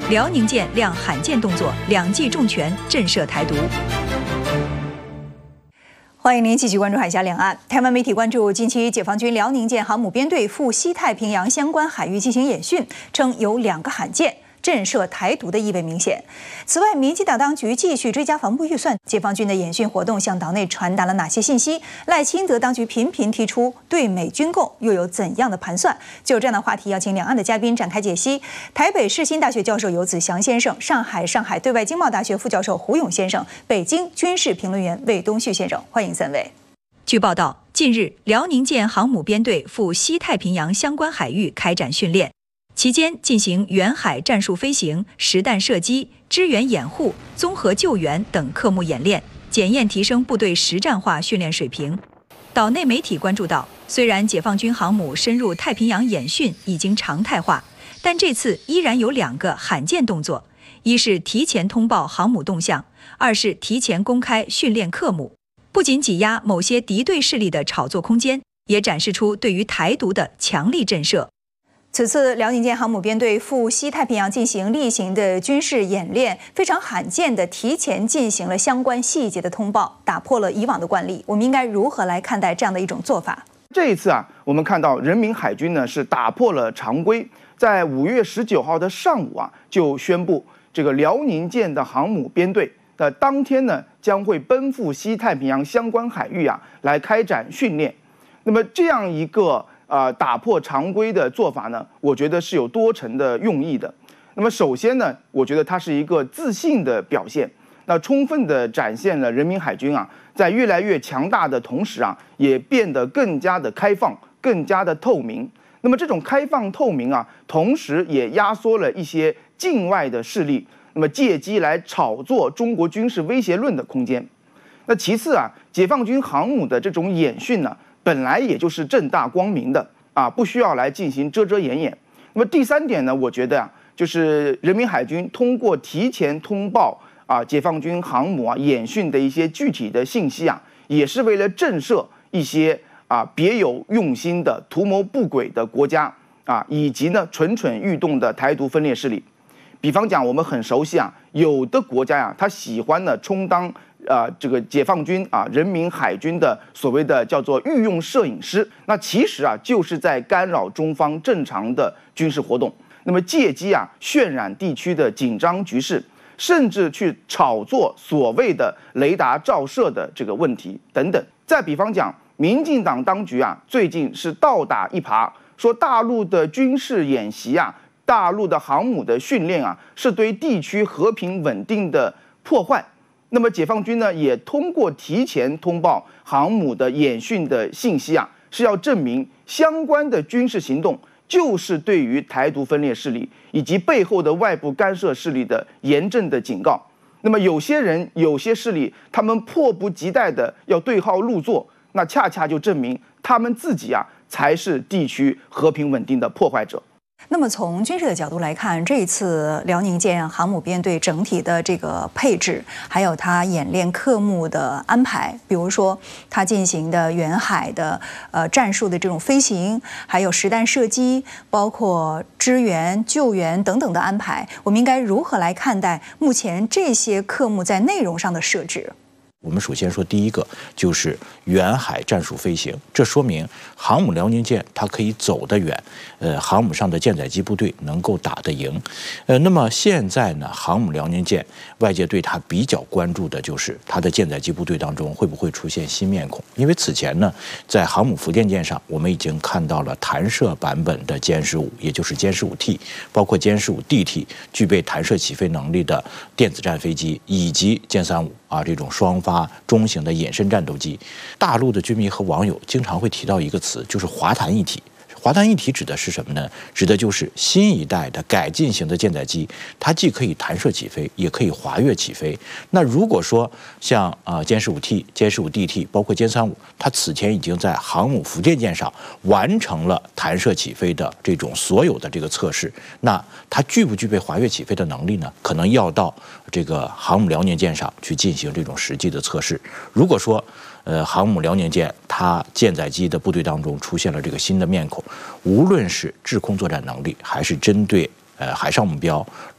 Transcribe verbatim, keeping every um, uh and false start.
辽宁舰亮罕见动作，两记重拳震慑台独。欢迎您继续关注海峡两岸。台湾媒体关注近期解放军辽宁舰航母编队赴西太平洋相关海域进行演训，称有两个罕见，震慑台独的意味明显。此外，民进党当局继续追加防部预算，解放军的演训活动向岛内传达了哪些信息？赖清德当局频频提出对美军购又有怎样的盘算？就这样的话题，邀请两岸的嘉宾展开解析。台北世新大学教授游子祥先生，上海上海对外经贸大学副教授胡勇先生，北京军事评论员魏东旭先生，欢迎三位。据报道，近日辽宁舰航母编队赴西太平洋相关海域开展训练。期间进行远海战术飞行、实弹射击、支援掩护、综合救援等科目演练，检验提升部队实战化训练水平。岛内媒体关注到，虽然解放军航母深入太平洋演训已经常态化，但这次依然有两个罕见动作：一是提前通报航母动向，二是提前公开训练科目。不仅挤压某些敌对势力的炒作空间，也展示出对于台独的强力震慑。此次辽宁舰航母编队赴西太平洋进行例行的军事演练，非常罕见的提前进行了相关细节的通报，打破了以往的惯例。我们应该如何来看待这样的一种做法？ 这一次啊，我们看到人民海军呢是打破了常规，在五月十九号的上午啊，就宣布这个辽宁舰的航母编队的当天呢将会奔赴西太平洋相关海域啊来开展训练。那么这样一个呃，打破常规的做法呢，我觉得是有多层的用意的。那么首先呢，我觉得它是一个自信的表现，那充分的展现了人民海军啊，在越来越强大的同时啊，也变得更加的开放，更加的透明。那么这种开放透明啊，同时也压缩了一些境外的势力，那么借机来炒作中国军事威胁论的空间。那其次啊，解放军航母的这种演训呢，本来也就是正大光明的啊，不需要来进行遮遮掩掩。那么第三点呢，我觉得啊，就是人民海军通过提前通报啊，解放军航母啊演训的一些具体的信息啊，也是为了震慑一些啊别有用心的图谋不轨的国家啊，以及呢蠢蠢欲动的台独分裂势力。比方讲，我们很熟悉啊，有的国家呀、啊，他喜欢呢充当。啊、呃，这个解放军啊，人民海军的所谓的叫做御用摄影师，那其实啊，就是在干扰中方正常的军事活动，那么借机啊，渲染地区的紧张局势，甚至去炒作所谓的雷达照射的这个问题等等。再比方讲，民进党当局啊，最近是倒打一耙，说大陆的军事演习啊，大陆的航母的训练啊，是对地区和平稳定的破坏。那么解放军呢，也通过提前通报航母的演训的信息啊，是要证明相关的军事行动就是对于台独分裂势力以及背后的外部干涉势力的严正的警告。那么有些人、有些势力，他们迫不及待的要对号入座，那恰恰就证明他们自己啊才是地区和平稳定的破坏者。 那么从军事的角度来看，这一次辽宁舰航母编队整体的这个配置，还有它演练科目的安排，比如说它进行的远海的呃战术的这种飞行，还有实弹射击，包括支援、救援等等的安排，我们应该如何来看待目前这些科目在内容上的设置？ 我们首先说第一个就是远海战术飞行，这说明航母辽宁舰它可以走得远，呃，航母上的舰载机部队能够打得赢，呃，那么现在呢，航母辽宁舰外界对它比较关注的就是它的舰载机部队当中会不会出现新面孔，因为此前呢，在航母福建舰上，我们已经看到了弹射版本的歼十五，也就是歼十五 T， 包括歼十五 D T 具备弹射起飞能力的电子战飞机，以及歼三五啊这种双发中型的隐身战斗机。大陆的军迷和网友经常会提到一个词，就是滑弹一体。滑弹一体指的是什么呢？指的就是新一代的改进型的舰载机，它既可以弹射起飞，也可以滑跃起飞。那如果说像啊歼十五 T、歼十五 D T， 包括歼三五，它此前已经在航母福建舰上完成了弹射起飞的这种所有的这个测试，那它具不具备滑跃起飞的能力呢？可能要到这个航母辽宁舰上去进行这种实际的测试。如果说呃，航母辽宁舰它舰载机的部队当中出现了这个新的面孔，无论是制空作战能力，还是针对呃海上目标，